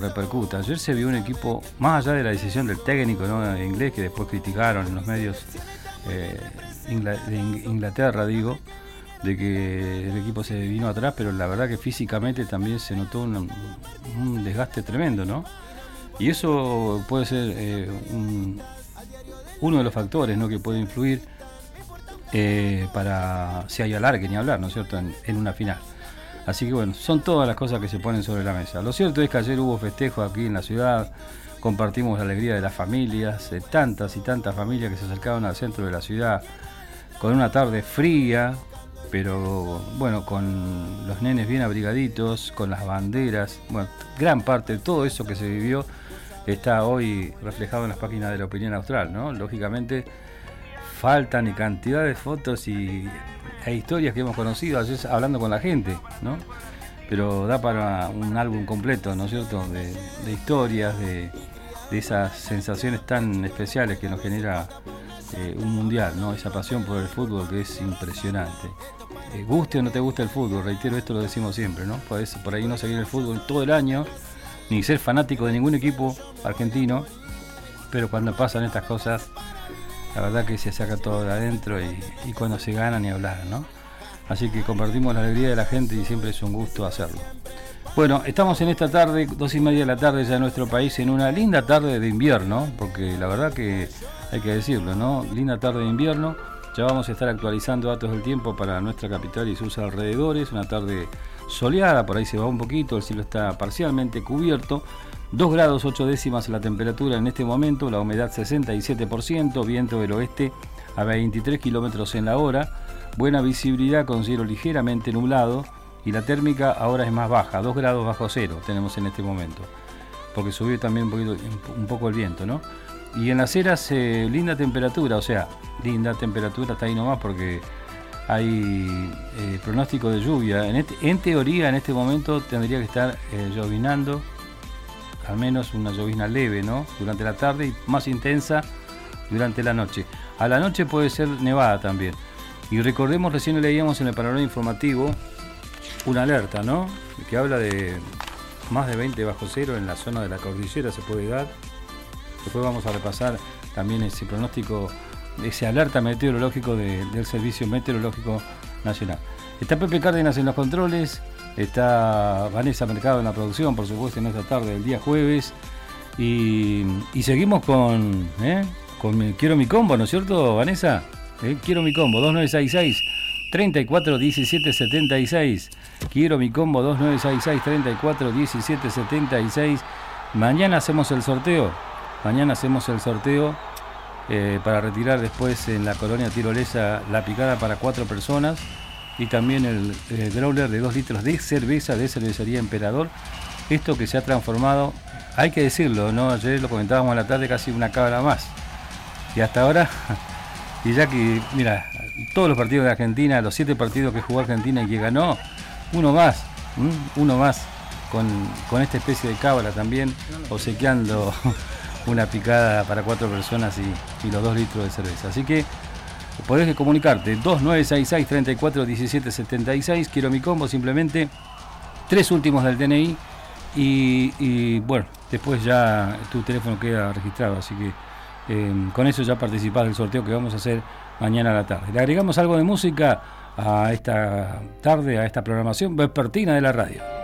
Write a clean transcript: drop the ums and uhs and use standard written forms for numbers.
repercuta. Ayer se vio un equipo, más allá de la decisión del técnico, ¿no?, inglés, que después criticaron en los medios de Inglaterra, digo, de que el equipo se vino atrás, pero la verdad que físicamente también se notó un desgaste tremendo, ¿no? Y eso puede ser uno de los factores, ¿no?, que puede influir para si hay alargue, ni hablar, ¿no es cierto?, en una final. Así que bueno, son todas las cosas que se ponen sobre la mesa. Lo cierto es que ayer hubo festejo aquí en la ciudad, compartimos la alegría de las familias, tantas y tantas familias que se acercaron al centro de la ciudad con una tarde fría, pero bueno, con los nenes bien abrigaditos, con las banderas. Bueno, gran parte de todo eso que se vivió está hoy reflejado en las páginas de La Opinión Austral, ¿no? Lógicamente faltan y cantidad de fotos e historias que hemos conocido ayer hablando con la gente, ¿no? Pero da para un álbum completo, ¿no es cierto?, de historias, de esas sensaciones tan especiales que nos genera un mundial, ¿no? Esa pasión por el fútbol que es impresionante. Guste o no te guste el fútbol, reitero, esto lo decimos siempre, ¿no? Podés por ahí no seguir el fútbol todo el año, ni ser fanático de ningún equipo argentino, pero cuando pasan estas cosas, la verdad que se saca todo de adentro y cuando se gana ni hablar, ¿no? Así que compartimos la alegría de la gente y siempre es un gusto hacerlo. Bueno, estamos en esta tarde, 2:30 de la tarde ya en nuestro país, en una linda tarde de invierno, porque la verdad que hay que decirlo, ¿no? Linda tarde de invierno. Ya vamos a estar actualizando datos del tiempo para nuestra capital y sus alrededores. Una tarde soleada, por ahí se va un poquito, el cielo está parcialmente cubierto. 2 grados 8 décimas la temperatura en este momento, la humedad 67%, viento del oeste a 23 kilómetros en la hora, buena visibilidad con cielo ligeramente nublado y la térmica ahora es más baja, 2 grados bajo cero tenemos en este momento, porque subió también un poco el viento, ¿no? Y en las Heras, linda temperatura, o sea, linda temperatura, está ahí nomás porque hay pronóstico de lluvia. En teoría, en este momento tendría que estar llovinando, al menos una llovizna leve, ¿no?, durante la tarde y más intensa durante la noche. A la noche puede ser nevada también. Y recordemos, recién leíamos en el panorama informativo una alerta, ¿no?, que habla de más de 20 bajo cero en la zona de la cordillera se puede dar. Después vamos a repasar también ese pronóstico, ese alerta meteorológico del Servicio Meteorológico Nacional. Está Pepe Cárdenas en los controles, está Vanessa Mercado en la producción, por supuesto, en esta tarde del día jueves. Y seguimos con Quiero mi combo, ¿no es cierto, Vanessa? Quiero mi combo, 2966-341776. Quiero mi combo, 2966-341776. Mañana hacemos el sorteo. Para retirar después en la colonia tirolesa la picada para 4 personas y también el growler de 2 litros de cerveza de Cervecería Emperador. Esto que se ha transformado, hay que decirlo, ¿no? Ayer lo comentábamos a la tarde, casi una cabra más. Y hasta ahora, y ya que, mira, todos los partidos de Argentina, los 7 partidos que jugó Argentina y que ganó, uno más con esta especie de cabra también, obsequiando una picada para 4 personas y los 2 litros de cerveza. Así que podés comunicarte, 2966-341776, quiero mi combo, simplemente 3 últimos del DNI y bueno, después ya tu teléfono queda registrado, así que con eso ya participás del sorteo que vamos a hacer mañana a la tarde. Le agregamos algo de música a esta tarde, a esta programación vespertina de la radio.